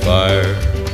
fire.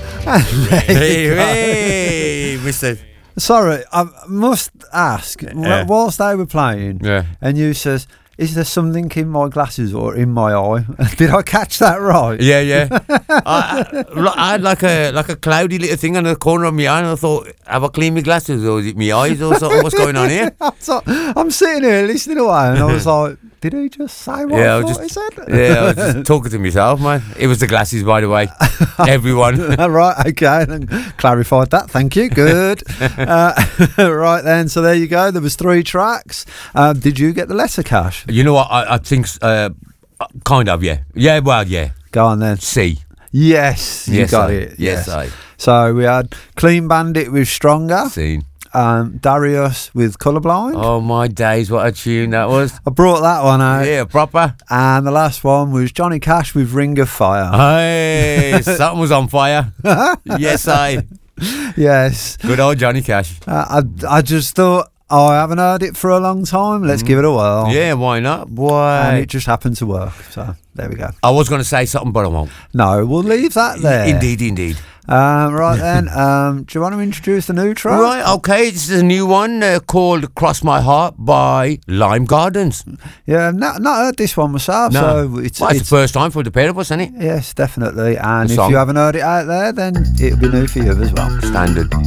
Hey, Mister. Sorry, I must ask, whilst they were playing, and you says, is there something in my glasses or in my eye? Did I catch that right? Yeah. I had like a cloudy little thing on the corner of my eye, and I thought, have I cleaned my glasses, or is it my eyes or something? What's going on here? I'm sitting here listening away, and I was like, did he just say what I thought he said? Yeah, I was just talking to myself, man. It was the glasses, by the way. Everyone. Right, okay, then clarified that. Thank you. Good. Right then, so there you go. There was 3 tracks. Did you get the letter, Cash? You know what? I think kind of, yeah. Yeah, well, yeah. Go on then. C. Yes, you got it. Yes, I. So we had Clean Bandit with Stronger. Scene. Darius with Colourblind. Oh my days, what a tune that was. I brought that one out. Yeah, proper. And the last one was Johnny Cash with Ring of Fire. Hey, something was on fire. Yes, I. Yes. Good old Johnny Cash. I just thought, I haven't heard it for a long time. Let's give it a whirl. Yeah, why not? Why? And it just happened to work. So there we go. I was going to say something, but I won't. No, we'll leave that there. Indeed. Right then, do you want to introduce the new track? Right, okay. This is a new one called Cross My Heart by Lime Gardens. Yeah, not heard this one myself. No. So it's the first time for the pair of us, isn't it? Yes, definitely. And if you haven't heard it out there, then it'll be new for you as well. Standard.